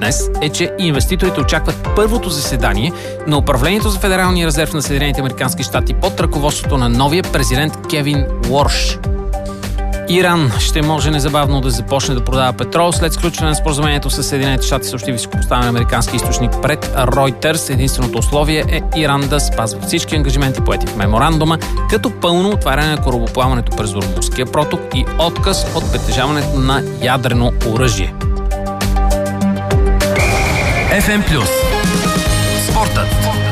днес е, че инвеститорите очакват първото заседание на управлението за Федералния резерв на Съединените американски щати под ръководството на новия президент Кевин Уорш. Иран ще може незабавно да започне да продава петрол след сключване на споразумението с Съединените щати, съобщи високопоставен американски източник пред Reuters. Единственото условие е Иран да спазва всички ангажименти, поети в меморандума, като пълно отваряне на корабоплаването през Ормузския проток и отказ от притежаването на ядрено оръжие. FM+. Спортът.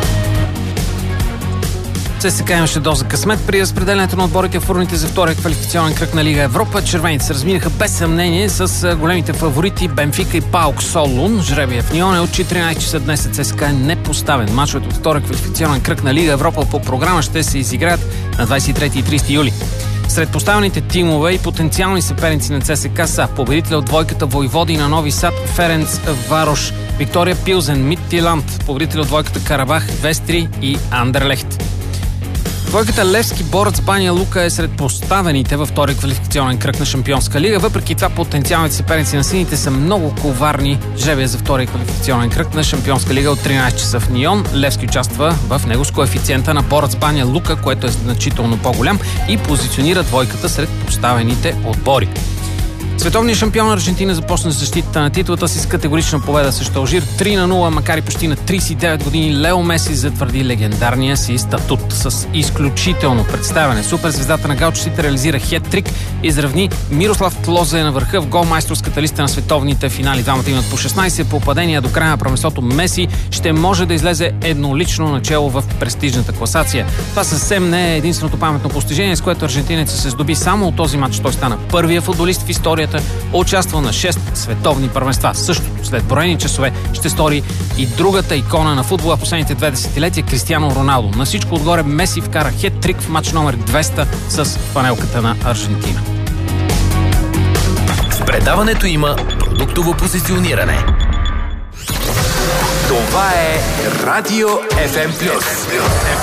ЦСКА имаше доза късмет при разпределянето на отборите в урните за втория квалификационен кръг на Лига Европа. Червените се разминаха без съмнение с големите фаворити Бенфика и ПАОК Солун. Жребия в Ньоне от 14 часа днес ЦСКА е непоставен. Мачовете от втория квалификационен кръг на Лига Европа по програма ще се изиграят на 23 и 30 юли. Сред поставените тимове и потенциални съперници на ЦСКА са победителя от двойката Войводи на Нови Сад Ференц Варош, Виктория Пилзен, Мидтиланд, победителя от двойката Карабах Вестри и Андерлехт. Двойката Левски Борец Баня Лука е сред поставените във втория квалификационен кръг на Шампионска лига. Въпреки това потенциалните съперници на сините са много коварни. Жребия за втория квалификационен кръг на Шампионска лига от 13 часа в Нион. Левски участва в него с коефициента на Борец Баня Лука, което е значително по-голям и позиционира двойката сред поставените отбори. Световният шампион Аржентина започна защитата на титлата си с категорична победа срещу Алжир 3-0, макар и почти на 39 години Лео Меси затвърди легендарния си статут. С изключително представяне суперзвездата на галчиците реализира хет-трик, изравни Мирослав Клозе на върха в голмайсторската листа на световните финали. Двамата имат по 16 попадения до края на първенството. Меси ще може да излезе еднолично начело в престижната класация. Това съвсем не е единственото паметно постижение, с което аржентинец се здоби само от този матч. Той стана първия футболист в историята, участвал на 6 световни първенства. Същото след броени часове ще стори и другата икона на футбола в последните 2 десетилетия Кристиано Роналдо. На всичко отгоре Меси вкара хет-трик в матч номер 200 с фанелката на Аржентина. В предаването има продуктово позициониране. Това е Радио FM+.